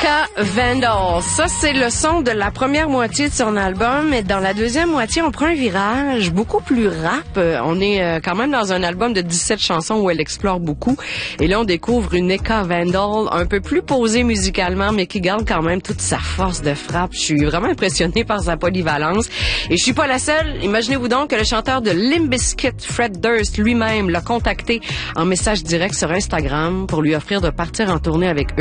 Eka Vandal. Ça, c'est le son de la première moitié de son album. Et dans la deuxième moitié, on prend un virage beaucoup plus rap. On est quand même dans un album de 17 chansons où elle explore beaucoup. Et là, on découvre une Eka Vandal un peu plus posée musicalement, mais qui garde quand même toute sa force de frappe. Je suis vraiment impressionnée par sa polyvalence. Et je suis pas la seule. Imaginez-vous donc que le chanteur de Limp Bizkit, Fred Durst, lui-même l'a contacté en message direct sur Instagram pour lui offrir de partir en tournée avec eux.